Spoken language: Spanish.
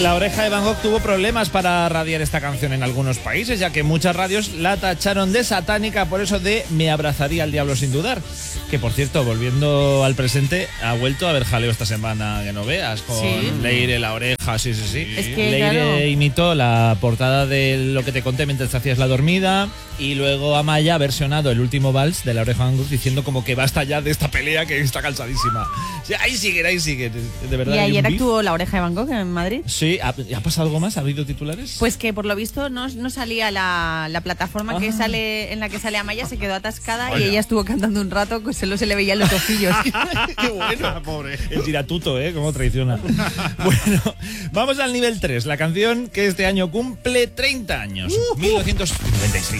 La Oreja de Van Gogh tuvo problemas para radiar esta canción en algunos países, ya que muchas radios la tacharon de satánica por eso de Me abrazaría al diablo sin dudar. Que, por cierto, volviendo al presente, ha vuelto a haber jaleo esta semana, que no veas, con Leire, La Oreja, sí. Es que, Leire imitó la portada de Lo que te conté mientras hacías la dormida, y luego Amaya ha versionado el último vals de La Oreja de Van Gogh diciendo como que basta ya de esta pelea, que está cansadísima. O sea, ahí siguen, de verdad. ¿Y ayer beef. actuó La Oreja de Van Gogh en Madrid? Sí, ¿ha pasado algo más? ¿Ha habido titulares? Pues que por lo visto no salía la plataforma que sale en la que sale Amaya, se quedó atascada. Y ella estuvo cantando un rato, pues solo se le veían los ojillos. ¡Qué bueno! Pobre. El tiratuto, cómo traiciona. Bueno, vamos al nivel 3, la canción que este año cumple 30 años. 1996.